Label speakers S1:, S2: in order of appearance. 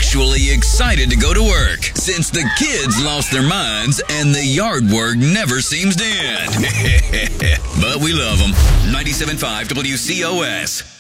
S1: actually excited to go to work since the kids lost their minds and the yard work never seems to end. But we love them. 97.5 WCOS.